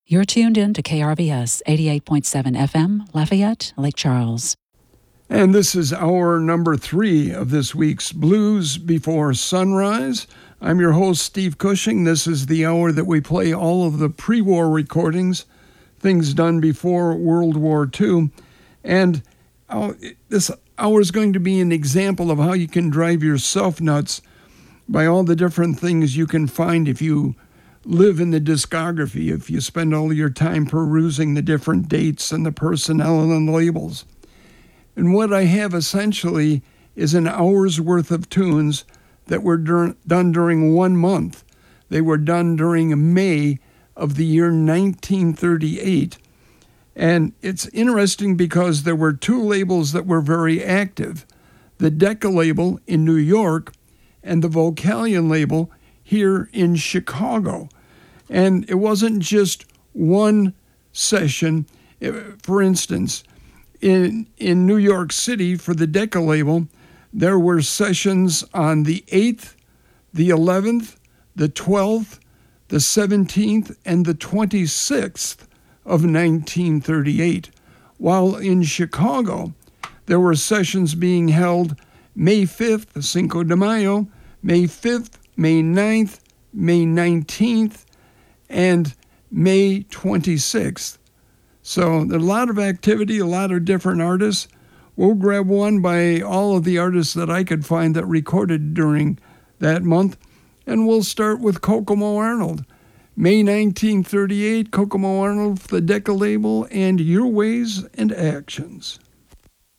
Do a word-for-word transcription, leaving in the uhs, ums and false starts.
You're tuned in to K R V S eighty-eight point seven F M, Lafayette, Lake Charles. And this is hour number three of this week's Blues Before Sunrise. I'm your host, Steve Cushing. This is the hour that we play all of the pre-war recordings, things done before World War Two. And uh, this hour is going to be an example of how you can drive yourself nuts by all the different things you can find if you live in the discography, if you spend all your time perusing the different dates and the personnel and the labels. And what I have essentially is an hour's worth of tunes that were dur- done during one month. They were done during May of the year nineteen thirty-eight. And it's interesting because there were two labels that were very active, the Decca label in New York and the Vocalion label here in Chicago. And it wasn't just one session. For instance, in in New York City for the Decca label, there were sessions on the eighth, the eleventh, the twelfth, the seventeenth, and the twenty-sixth of nineteen thirty-eight. While in Chicago, there were sessions being held May fifth, Cinco de Mayo, May fifth, May ninth, May nineteenth, and May twenty-sixth. So there's a lot of activity, a lot of different artists. We'll grab one by all of the artists that I could find that recorded during that month, and we'll start with Kokomo Arnold. May nineteen thirty-eight, Kokomo Arnold, the Decca label, and Your Ways and Actions.